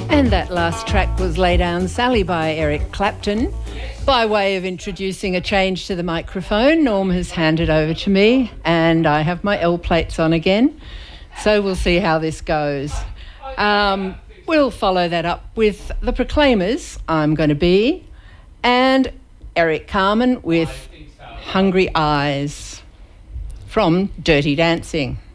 And that last track was Lay Down Sally by Eric Clapton. By way of introducing a change to the microphone, Norm has handed over to me and I have my L plates on again. So we'll see how this goes. We'll follow that up with The Proclaimers, I'm Going to Be, and Eric Carmen with Hungry Eyes from Dirty Dancing.